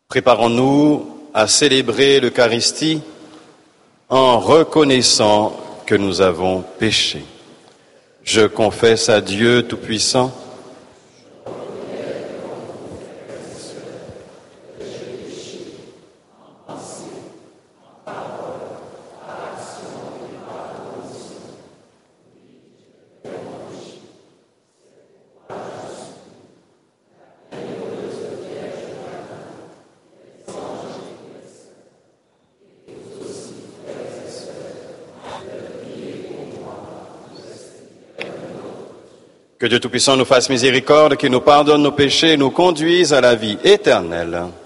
Préparons-nous à célébrer l'Eucharistie en reconnaissant que nous avons péché. Je confesse à Dieu Tout-Puissant que Dieu Tout-Puissant nous fasse miséricorde, qu'il nous pardonne nos péchés et nous conduise à la vie éternelle.